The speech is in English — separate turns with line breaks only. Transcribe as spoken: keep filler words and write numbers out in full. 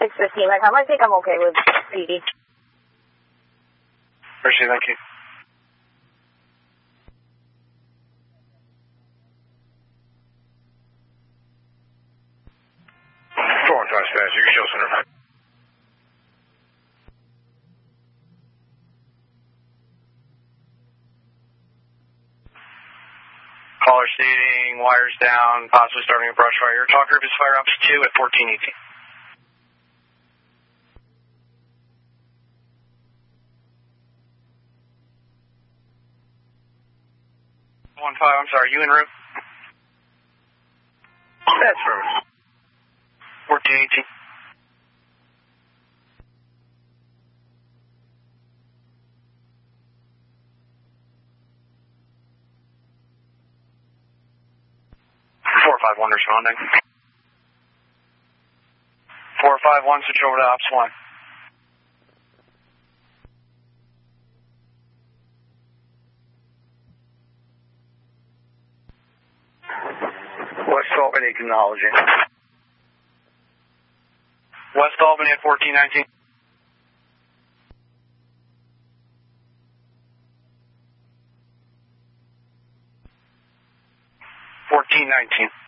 six fifteen. By the time I think I'm okay with P D.
Appreciate it, thank you.
four one five Spanish, you can show center.
Caller stating, wires down, possibly starting a brush fire. Talk group is fire ops two at fourteen eighteen. One five, I'm sorry, you en route?
That's for
fourteen eighteen. four five one responding. four five one, switch over to Ops one.
West Albany acknowledging.
West Albany at fourteen nineteen. fourteen nineteen.